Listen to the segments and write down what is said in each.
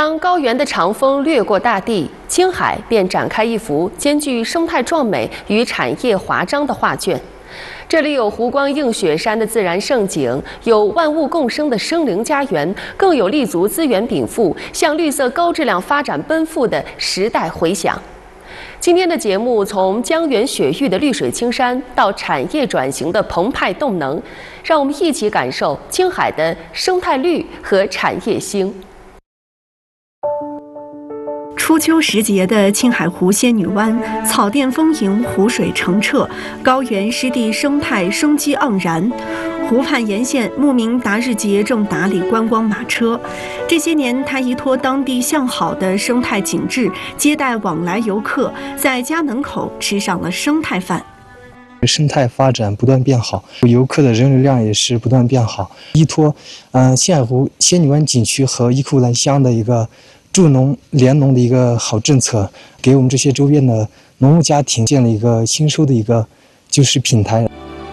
当高原的长风掠过大地，青海便展开一幅兼具生态壮美与产业华章的画卷。这里有湖光映雪山的自然胜景，有万物共生的生灵家园，更有立足资源禀赋、向绿色高质量发展奔赴的时代回响。今天的节目从江源雪域的绿水青山到产业转型的澎湃动能，让我们一起感受青海的生态绿和产业兴。 初秋时节的青海湖仙女湾，草甸丰盈，湖水澄澈，高原湿地生态生机盎然。湖畔沿线，牧民达日杰正打理观光马车。这些年，他依托当地向好的生态景致，接待往来游客，在家门口吃上了生态饭。 生态发展不断变好，游客的人流量也是不断变好。依托青海湖仙女湾景区和伊库兰乡的一个助农联农的一个好政策，给我们这些周边的农户家庭建了一个新收的一个就是平台。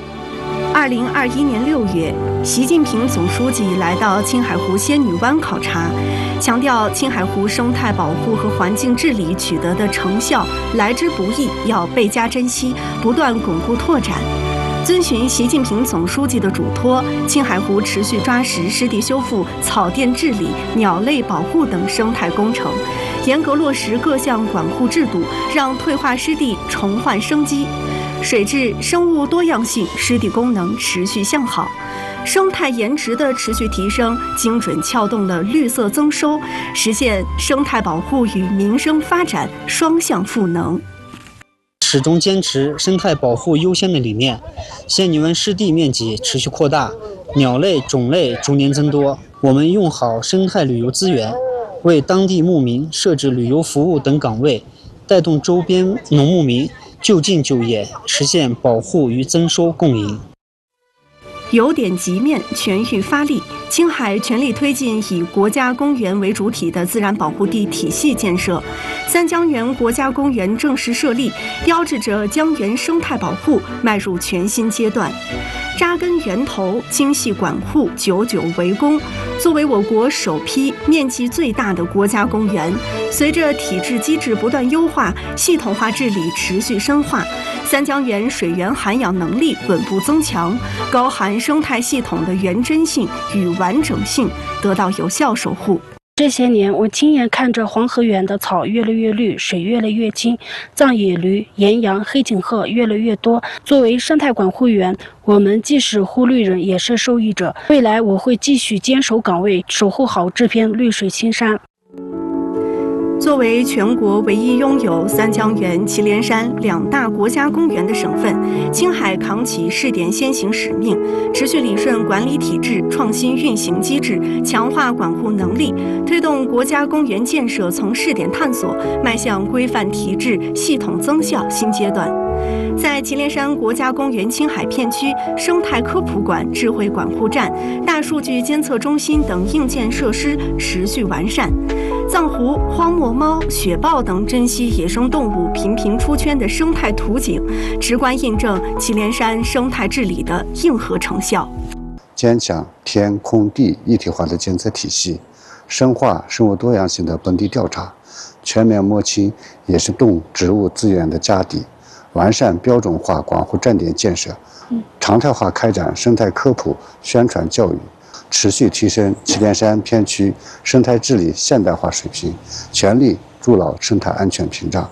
2021年6月，习近平总书记来到青海湖仙女湾考察，强调青海湖生态保护和环境治理取得的成效来之不易，要倍加珍惜，不断巩固拓展。遵循习近平总书记的嘱托，青海湖持续抓实湿地修复、草甸治理、鸟类保护等生态工程，严格落实各项管护制度，让退化湿地重焕生机。水质、生物多样性、湿地功能持续向好，生态颜值的持续提升，精准撬动了绿色增收，实现生态保护与民生发展双向赋能。 始终坚持生态保护优先的理念，仙女湾湿地面积持续扩大，鸟类种类逐年增多。我们用好生态旅游资源，为当地牧民设置旅游服务等岗位，带动周边农牧民就近就业，实现保护与增收共赢。 由点及面，全域发力。青海全力推进以国家公园为主体的自然保护地体系建设。三江源国家公园正式设立，标志着江源生态保护迈入全新阶段。扎根源头，精细管护，久久为功。作为我国首批面积最大的国家公园，随着体制机制不断优化，系统化治理持续深化，三江源水源涵养能力稳步增强，高含生态系统的原真性与完整性得到有效守护。 这些年，我亲眼看着黄河源的草越来越绿，水越来越清，藏野驴、岩羊、黑颈鹤越来越多。作为生态管护员，我们既是护绿人，也是受益者。未来我会继续坚守岗位，守护好这片绿水青山。 作为全国唯一拥有三江源、祁连山两大国家公园的省份，青海扛起试点先行使命，持续理顺管理体制，创新运行机制，强化管护能力，推动国家公园建设从试点探索迈向规范体制、系统增效新阶段。在祁连山国家公园青海片区，生态科普馆、智慧管护站、大数据监测中心等硬件设施持续完善。藏狐、荒漠猫、雪豹等珍稀野生动物频频出圈的生态图景，直观印证祁连山生态治理的硬核成效。 坚强天空地一体化的监测体系，深化生物多样性的本地调查，全面摸清野生动物植物资源的家底，完善标准化管护站点建设，常态化开展生态科普宣传教育，持续提升祁连山片区生态治理现代化水平，全力筑牢生态安全屏障。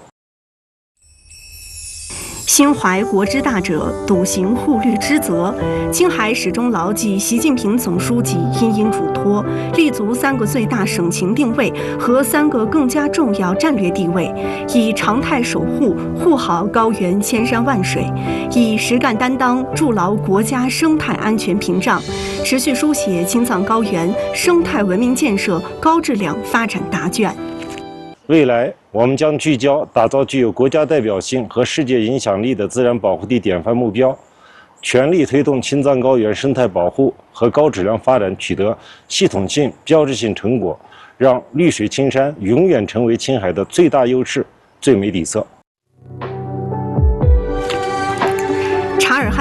心怀国之大者，笃行护绿之责。青海始终牢记习近平总书记殷嘱托，立足3个最大省情定位和3个更加重要战略地位，以常态守护护好高原千山万水，以实干担当筑牢国家生态安全屏障，持续书写青藏高原生态文明建设高质量发展答卷。 未来，我们将聚焦打造具有国家代表性和世界影响力的自然保护地典范目标，全力推动青藏高原生态保护和高质量发展取得系统性、标志性成果，让绿水青山永远成为青海的最大优势、最美底色。 察尔汗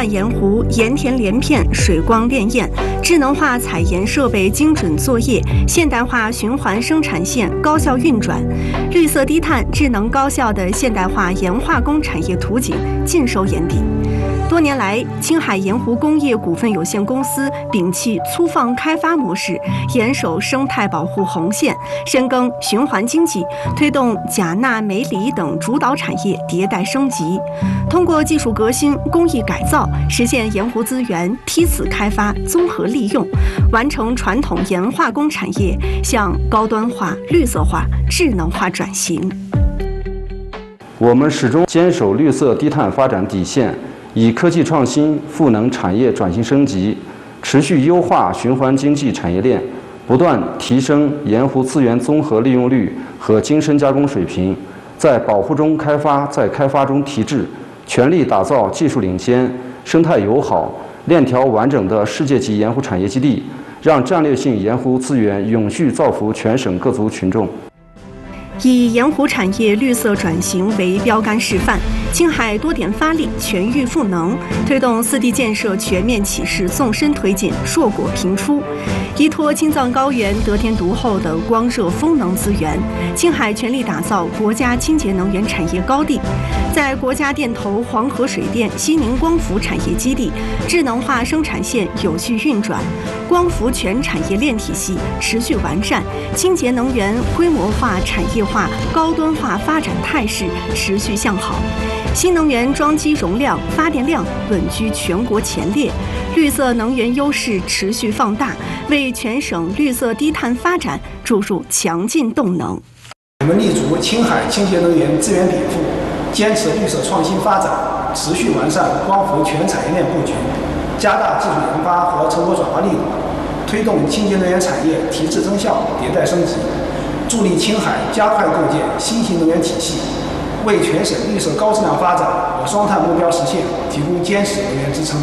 汉盐湖盐田连片水光潋滟，智能化采盐设备精准作业，现代化循环生产线高效运转，绿色低碳、智能高效的现代化盐化工产业图景尽收眼底。多年来，青海盐湖工业股份有限公司摒弃粗放开发模式，严守生态保护红线，深耕循环经济，推动钾钠镁锂等主导产业迭代升级，通过技术革新、工艺改造，实现盐湖资源梯次开发、综合利用，完成传统盐化工产业向高端化、绿色化、智能化转型。 我们始终坚守绿色低碳发展底线，以科技创新赋能产业转型升级，持续优化循环经济产业链，不断提升盐湖资源综合利用率和精深加工水平，在保护中开发，在开发中提质，全力打造技术领先、生态友好、链条完整的世界级盐湖产业基地，让战略性盐湖资源永续造福全省各族群众。 以盐湖产业绿色转型为标杆示范，青海多点发力，全域赋能，推动4地建设全面起势纵深推进，硕果频出。依托青藏高原得天独厚的光热风能资源，青海全力打造国家清洁能源产业高地，在国家电投黄河水电西宁光伏产业基地，智能化生产线有序运转，光伏全产业链体系持续完善，清洁能源规模化、产业化、高端化发展态势持续向好，新能源装机容量、发电量稳居全国前列，绿色能源优势持续放大，为全省绿色低碳发展注入强劲动能。 我们立足青海清洁能源资源禀赋，坚持绿色创新发展，持续完善光伏全产业链布局，加大技术研发和成果转化力度，推动清洁能源产业提质增效、迭代升级，助力青海加快构建新型能源体系，为全省绿色高质量发展和双碳目标实现提供坚实能源支撑。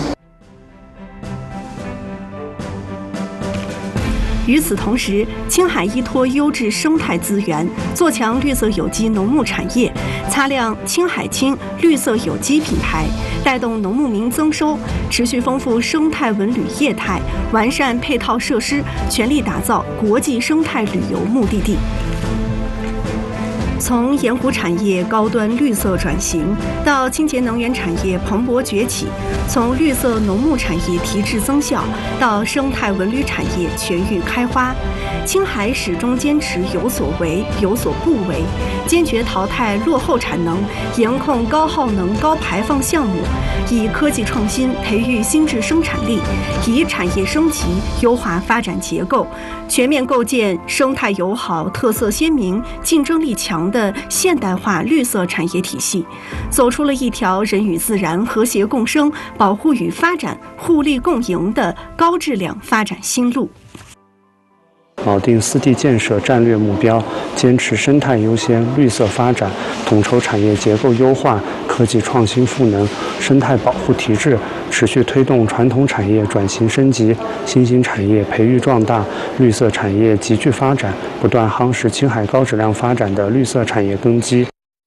与此同时，青海依托优质生态资源，做强绿色有机农牧产业，擦亮青海青绿色有机品牌，带动农牧民增收，持续丰富生态文旅业态，完善配套设施，全力打造国际生态旅游目的地。从盐湖产业高端绿色转型到清洁能源产业蓬勃崛起，从绿色农牧产业提质增效到生态文旅产业全域开花，青海始终坚持有所为有所不为，坚决淘汰落后产能，严控高耗能高排放项目，以科技创新培育新质生产力，以产业升级优化发展结构，全面构建生态友好、特色鲜明、竞争力强的现代化绿色产业体系，走出了一条人与自然和谐共生、保护与发展互利共赢的高质量发展新路。 锚定4地建设战略目标，坚持生态优先、绿色发展，统筹产业结构优化、科技创新赋能、生态保护提质，持续推动传统产业转型升级、新兴产业培育壮大、绿色产业集聚发展，不断夯实青海高质量发展的绿色产业根基。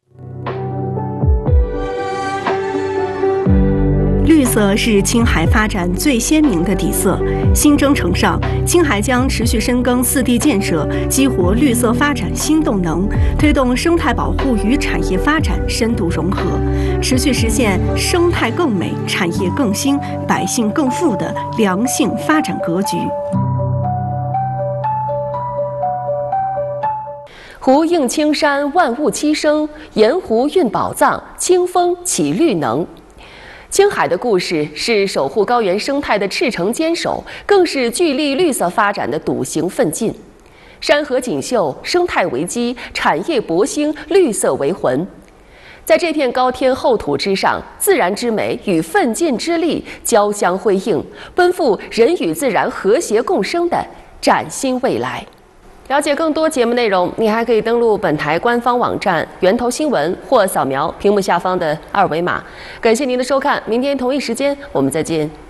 绿色是青海发展最鲜明的底色。新征程上，青海将持续深耕4地建设，激活绿色发展新动能，推动生态保护与产业发展深度融合，持续实现生态更美、产业更兴、百姓更富的良性发展格局。 湖映青山，万物齐生；盐湖蕴宝藏，清风起绿能。青海的故事是守护高原生态的赤诚坚守，更是聚力绿色发展的笃行奋进。山河锦绣，生态为基，产业勃兴，绿色为魂。在这片高天厚土之上，自然之美与奋进之力交相辉映，奔赴人与自然和谐共生的崭新未来。了解更多节目内容，你还可以登录本台官方网站源头新闻或扫描屏幕下方的2维码。感谢您的收看，明天同一时间我们再见。